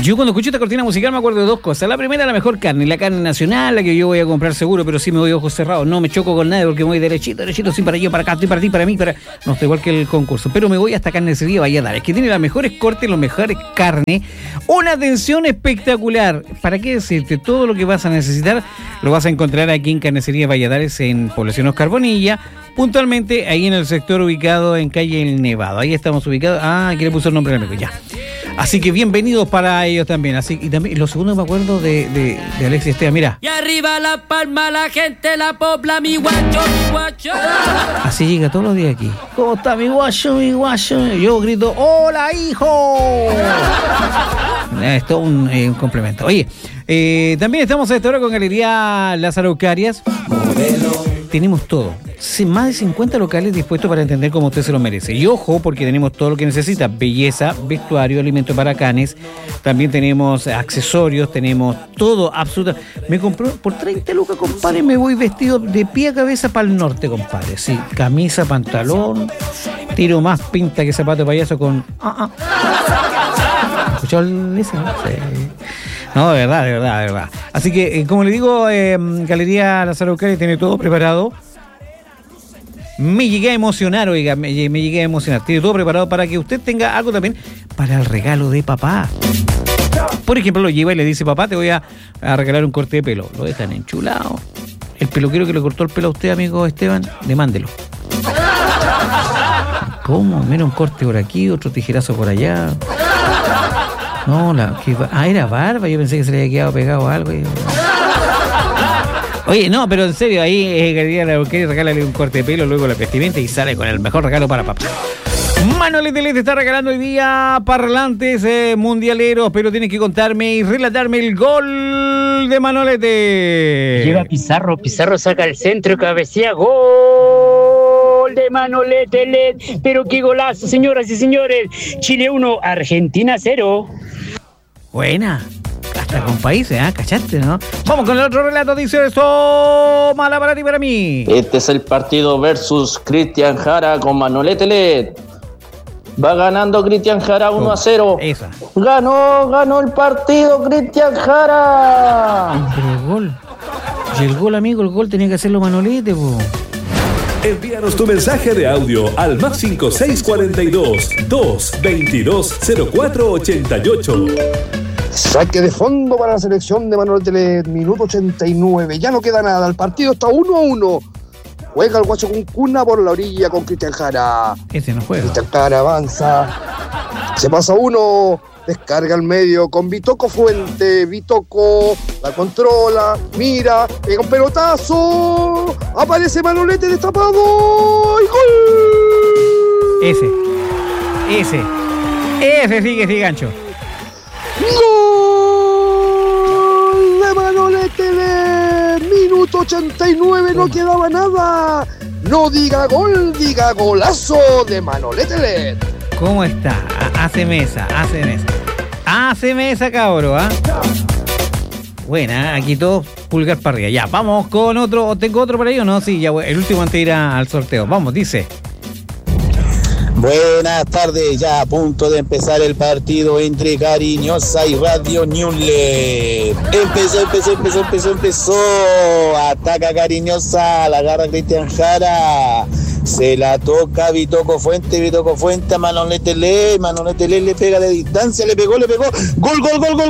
Yo cuando escucho esta cortina musical me acuerdo de dos cosas. La primera, la mejor carne, la carne nacional, la que yo voy a comprar seguro, pero sí me voy ojos cerrados. No me choco con nadie porque me voy derechito, sí, para yo, para acá, estoy para ti, para mí, para... No, estoy igual que el concurso. Pero me voy hasta Carnicería Valladares, que tiene las mejores cortes, los mejores carnes. Una atención espectacular. ¿Para qué decirte? Todo lo que vas a necesitar lo vas a encontrar aquí en Carnicería Valladares, en Población Oscar Bonilla. Puntualmente ahí en el sector ubicado en calle El Nevado. Ahí estamos ubicados. Aquí le puso el nombre al amigo, ya. Así que bienvenidos para ellos también. Así, y también lo segundo me acuerdo de Alexis Esteban, mira. Y arriba la palma, la gente, la popla, mi guacho, mi guacho. Así llega todos los días aquí. ¿Cómo está mi guacho, mi guacho? Yo grito, ¡hola, hijo! Es todo un complemento. Oye, también estamos a esta hora con Galería Las Araucarias. Tenemos todo. Más de 50 locales dispuestos para entender cómo usted se lo merece. Y ojo, porque tenemos todo lo que necesita. Belleza, vestuario, alimentos para canes. También tenemos accesorios, tenemos todo, absolutamente. Me compró por 30 lucas, compadre. Me voy vestido de pie a cabeza para el norte, compadre. Sí, camisa, pantalón. Tiro más pinta que zapato de payaso con... ¿Escuchó ese? Sí. No, de verdad. Así que, como le digo, Galería Las Araucarias tiene todo preparado. Me llegué a emocionar, oiga, me llegué a emocionar. Tiene todo preparado para que usted tenga algo también para el regalo de papá. Por ejemplo, lo lleva y le dice, papá, te voy a regalar un corte de pelo. Lo dejan enchulado. El peluquero que le cortó el pelo a usted, amigo Esteban, demándelo. ¿Cómo? Mira, un corte por aquí, otro tijerazo por allá. No, era barba, yo pensé que se le había quedado pegado algo. Oye, no, pero en serio, ahí Galería La Araucaria, regálale un corte de pelo, luego la vestimenta y sale con el mejor regalo para papá. Manolete te está regalando hoy día parlantes mundialeros, pero tienes que contarme y relatarme el gol de Manolete. Llega Pizarro saca el centro, cabecea, gol de Manolete LED, pero qué golazo, señoras y señores. Chile 1, Argentina 0. Buena. Hasta con países, ¿cachaste, no? Vamos con el otro relato, dice eso, mala para ti, para mí. Este es el partido versus Cristian Jara con Manolete LED. Va ganando Cristian Jara 1-0. Esa. Ganó el partido Cristian Jara. Pero el gol. Y el gol, amigo, el gol tenía que hacerlo Manolete, po. Envíanos tu mensaje de audio al más 5642-222-0488. Saque de fondo para la selección de Manolete LED, minuto 89. Ya no queda nada, el partido está 1-1. Juega el Guacho Cuncuna por la orilla con Cristian Jara. Ese no juega. Cristian Jara avanza. Se pasa uno. Descarga al medio con Vitoco Fuente. Vitoco la controla. Mira. Pega un pelotazo. Aparece Manolete destapado. ¡Y gol! Ese sí que sí, gancho. ¡Gol de Manolete LED! Minuto 89, no quedaba nada. No diga gol, diga golazo de Manolete LED. ¿Cómo está? Hace mesa, cabro, ¿ah? Buena, aquí todos pulgar para arriba. Ya, vamos con otro. ¿Tengo otro por ahí o no? Sí, ya, el último antes de ir al sorteo. Vamos, dice. Buenas tardes, ya a punto de empezar el partido entre Cariñosa y Radio Ñuble. Empezó. Ataca Cariñosa, la agarra Cristian Jara. Se la toca Vitoco Fuente a Manolete LED le pega de distancia, le pegó. Gol.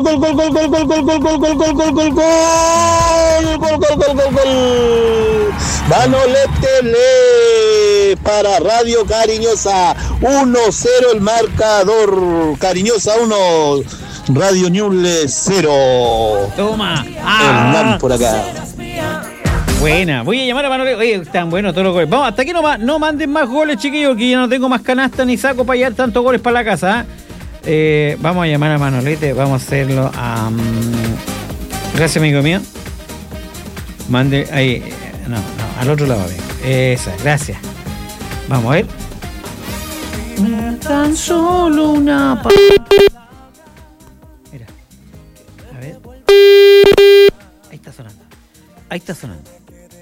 Manolete LED para Radio Cariñosa. 1-0 el marcador. Cariñosa 1, Radio Ñuble 0. Toma. Hernán por acá. Buena, voy a llamar a Manolete. Oye, están buenos todos los goles. Vamos, hasta aquí no manden más goles, chiquillos, que ya no tengo más canasta ni saco para llevar tantos goles para la casa. Vamos a llamar a Manolete, vamos a hacerlo a... Gracias, amigo mío. Mande ahí. No, al otro lado, amigo. Esa, gracias. Vamos a ver. Tan solo una... Mira. A ver. Ahí está sonando.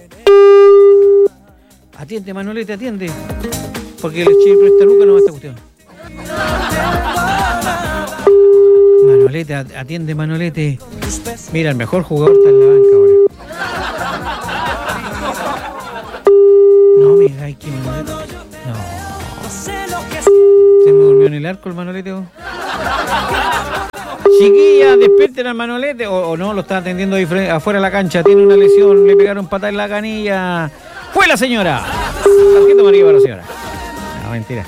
Atiende, Manolete, atiende. Porque el chip presta nunca no va a esta cuestión. Manolete, atiende Manolete. Mira, el mejor jugador está en la banca ahora. No me digáis que Manolete. No. Se me durmió en el arco el Manolete. Chiquilla, despierten al Manolete. O no, lo está atendiendo afuera de la cancha. Tiene una lesión, le pegaron patada en la canilla. ¡Fue la señora! Tarjeta amarilla para la señora. No, mentira.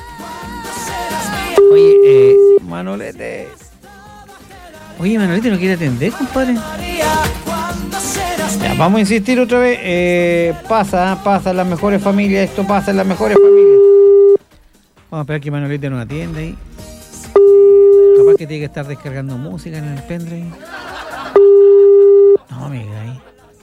Oye, Manolete. Oye, Manolete no quiere atender, compadre. Ya, vamos a insistir otra vez. Pasa en las mejores familias. Esto pasa en las mejores familias. Vamos a esperar que Manolete nos atienda ahí. Capaz que tiene que estar descargando música en el pendrive. No, amiga, ahí.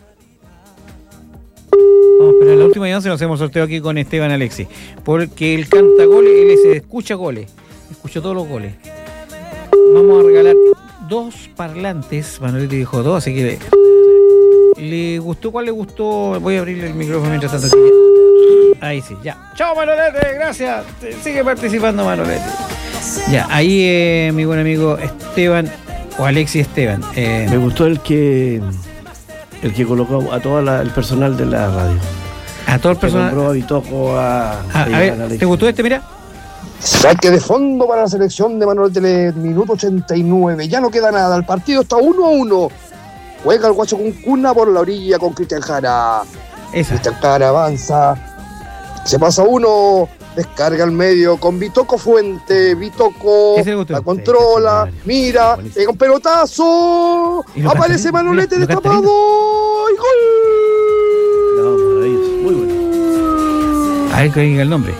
Vamos a esperar la última llamada, se lo hacemos sorteo aquí con Esteban Alexis. Porque él canta goles, él se escucha goles. Escucho todos los goles. Vamos a regalar 2 parlantes. Manolete dijo 2, así que le gustó. ¿Cuál le gustó? Voy a abrirle el micrófono mientras tanto. Ahí sí, ya. Chao, Manolete, gracias. Sigue participando, Manolete. Ya, ahí mi buen amigo Esteban o Alexis Esteban. Me gustó el que colocó a todo el personal de la radio. A todo el personal. Nombró a Bitoco, a ver, ¿te gustó este? Mira. Saque de fondo para la selección de Manolete, minuto 89. Ya no queda nada, el partido está 1-1. Juega el Guacho con Cuna por la orilla con Cristian Jara. Cristian Jara avanza. Se pasa uno, descarga al medio con Bitoco Fuente. Bitoco la controla, mira, pega un pelotazo. Aparece Manolete destapado. ¡Y gol! No, maravilloso, muy bueno. A ver que diga el nombre.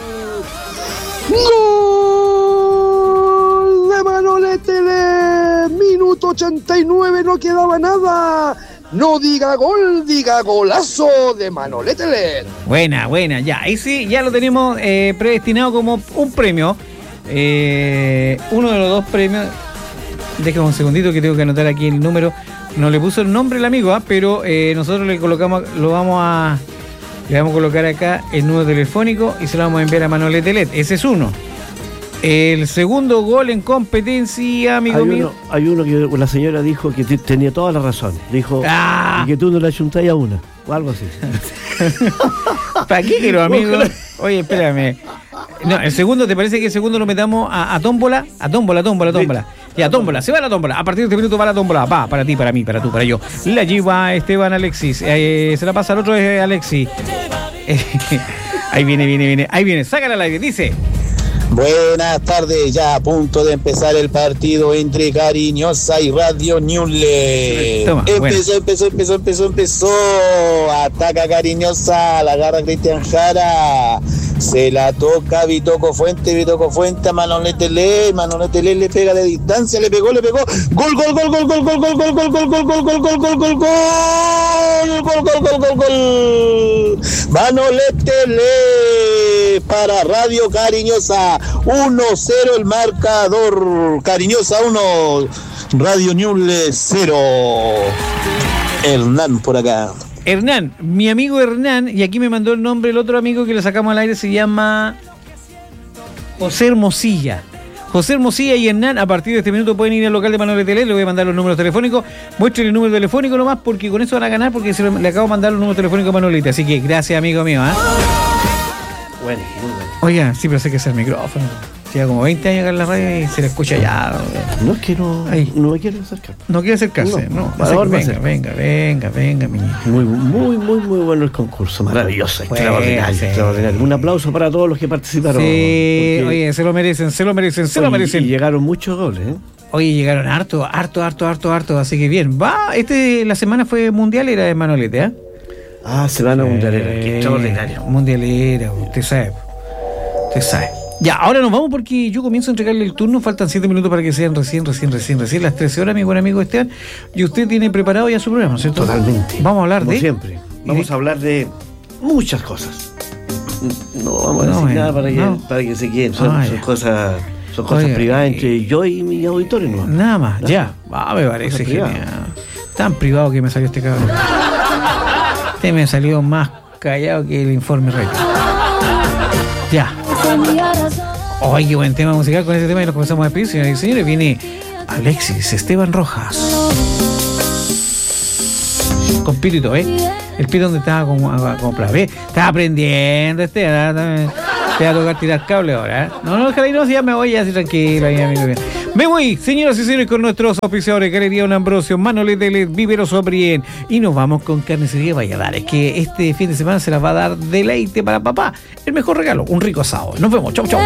¡Gol de Manolete! Minuto 89, no quedaba nada. No diga gol, diga golazo de Manolete. Buena, ya. Ahí sí, ya lo tenemos predestinado como un premio. Uno de los 2 premios. Déjame un segundito que tengo que anotar aquí el número. No le puso el nombre el amigo, pero nosotros le colocamos, le vamos a colocar acá el número telefónico y se lo vamos a enviar a Manolete LED. Ese es uno. El segundo gol en competencia, amigo mío. Hay uno que la señora dijo que tenía toda la razón. Dijo y que tú no le achuntáis a una o algo así. ¿Para qué quiero, amigo? Oye, espérame. No, el segundo, ¿te parece que el segundo lo metamos a tómbola? A tómbola. Ya, tómbola, se va la tómbola. A partir de este minuto va la tómbola. Va, para ti, para mí, para tú, para yo. La lleva Esteban Alexis. Se la pasa al otro Alexis. Ahí viene. Ahí viene, sácala al aire. Dice: buenas tardes, ya a punto de empezar el partido entre Cariñosa y Radio Ñuble. Empezó. Ataca Cariñosa, la agarra Cristian Jara. Se la toca Bitoco Fuente, a Manolete Le le pega de distancia, le pegó. Gol. Manolete Le para Radio Cariñosa. 1-0 el marcador. Cariñosa 1, Radio Ñuble 0. Hernán por acá. Hernán, mi amigo Hernán, y aquí me mandó el nombre el otro amigo que le sacamos al aire, se llama José Hermosilla. José Hermosilla y Hernán, a partir de este minuto pueden ir al local de Manolete LED, le voy a mandar los números telefónicos. Muéstrenle el número telefónico nomás, porque con eso van a ganar, porque le acabo de mandar los números telefónicos a Manolete. Así que gracias, amigo mío. Bueno, muy bueno. Oiga, sí, pero sé que es el micrófono. Lleva como 20 años acá en la radio y se le escucha ya. No es que no me quiero acercar. No quiere acercarse, no. Venga, mi niño. Muy bueno el concurso, maravilloso, extraordinario. Un aplauso para todos los que participaron. Sí, oye, se lo merecen. Y llegaron muchos goles, Oye, llegaron harto, así que bien. La semana fue mundialera de Manolete, semana mundialera, qué extraordinario. Mundialera, usted sabe. Ya, ahora nos vamos porque yo comienzo a entregarle el turno. Faltan 7 minutos para que sean recién las 13 horas, mi buen amigo Esteban. Y usted tiene preparado ya su programa, ¿cierto? Totalmente. Vamos a hablar como siempre. Vamos a hablar de muchas cosas. No vamos a decir nada para que se queden. Son cosas privadas entre yo y mi auditorio, ¿no? Nada más, ya. Me parece genial. Tan privado que me salió este cabrón. Este me salió más callado que el informe recto. Ya. Qué buen tema musical con ese tema y nos comenzamos a despedir, señoras y señores. Viene Alexis Esteban Rojas. Con Pitito, el Pito donde estaba comprado, estaba aprendiendo te va a tocar tirar cable ahora, No, ojalá y no, si ya me voy, así tranquilo, me voy, señoras y señores, con nuestros auspiciadores, Galería Don Ambrosio, Manolete LED, Vivero Sobrien, y nos vamos con Carnicería Valladares, que este fin de semana se las va a dar deleite para papá, el mejor regalo, un rico asado. Nos vemos, chau.